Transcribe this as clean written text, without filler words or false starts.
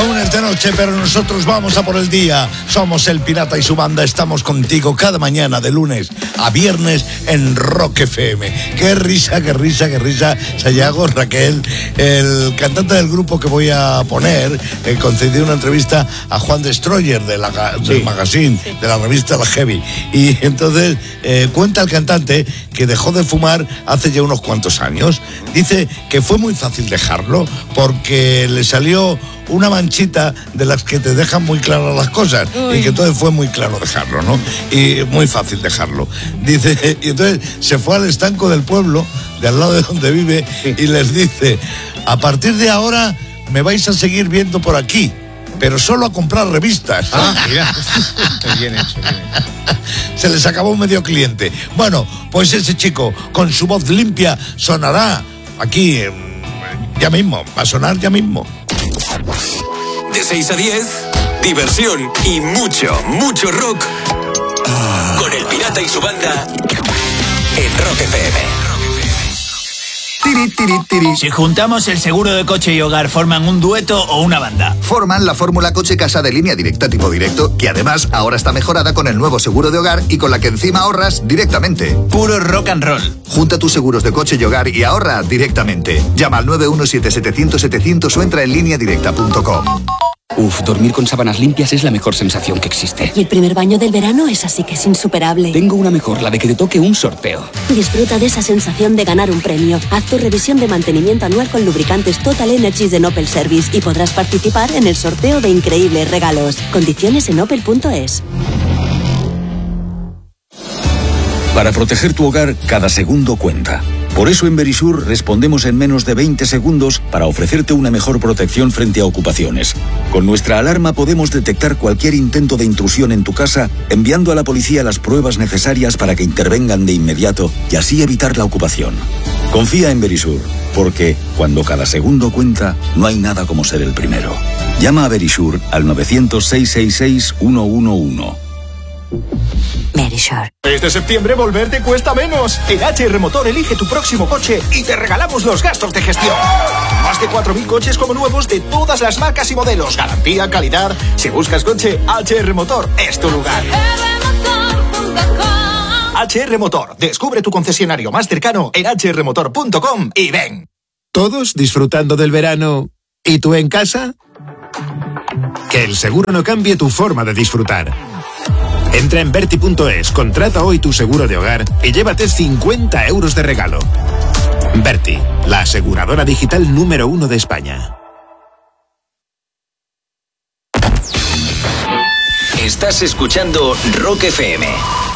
Aún es de noche, pero nosotros vamos a por el día. Somos El Pirata y su banda. Estamos contigo cada mañana de lunes a viernes en Rock FM. Qué risa, qué risa, qué risa. Sayago, Raquel, el cantante del grupo que voy a poner, concedió una entrevista a Juan Destroyer del magazine, de la revista La Heavy. Y entonces cuenta el cantante que dejó de fumar hace ya unos cuantos años. Dice que fue muy fácil dejarlo porque le salió una manchita de las que te dejan muy claras las cosas. Uy. Y que entonces fue muy claro dejarlo, ¿no? Y muy fácil dejarlo. Dice, y entonces se fue al estanco del pueblo, de al lado de donde vive, y les dice: a partir de ahora me vais a seguir viendo por aquí, pero solo a comprar revistas. Mira, bien hecho, bien hecho. Se les acabó medio cliente. Bueno, pues ese chico, con su voz limpia, sonará aquí ya mismo, va a sonar ya mismo. De 6 a 10, diversión y mucho, mucho rock. Con El Pirata y su banda en Rock FM. Si juntamos el seguro de coche y hogar, ¿forman un dueto o una banda? Forman la fórmula coche casa de línea directa tipo directo, que además ahora está mejorada con el nuevo seguro de hogar y con la que encima ahorras directamente. Puro rock and roll. Junta tus seguros de coche y hogar y ahorra directamente. Llama al 917-700-700 o entra en lineadirecta.com. Uf, dormir con sábanas limpias es la mejor sensación que existe. Y el primer baño del verano es así que es insuperable. Tengo una mejor, la de que te toque un sorteo. Disfruta de esa sensación de ganar un premio. Haz tu revisión de mantenimiento anual con lubricantes Total Energies de Opel Service y podrás participar en el sorteo de increíbles regalos. Condiciones en opel.es. Para proteger tu hogar, cada segundo cuenta. Por eso en Verisur respondemos en menos de 20 segundos para ofrecerte una mejor protección frente a ocupaciones. Con nuestra alarma podemos detectar cualquier intento de intrusión en tu casa, enviando a la policía las pruebas necesarias para que intervengan de inmediato y así evitar la ocupación. Confía en Verisur, porque cuando cada segundo cuenta, no hay nada como ser el primero. Llama a Verisur al 900-666-111. Verisur. Este septiembre volver te cuesta menos. En HR Motor elige tu próximo coche y te regalamos los gastos de gestión. Más de 4.000 coches como nuevos de todas las marcas y modelos. Garantía, calidad. Si buscas coche, HR Motor es tu lugar. HR Motor. Descubre tu concesionario más cercano en hrmotor.com y ven. ¿Todos disfrutando del verano? ¿Y tú en casa? Que el seguro no cambie tu forma de disfrutar. Entra en Berti.es, contrata hoy tu seguro de hogar y llévate 50 euros de regalo. Berti, la aseguradora digital número 1 de España. Estás escuchando Rock FM.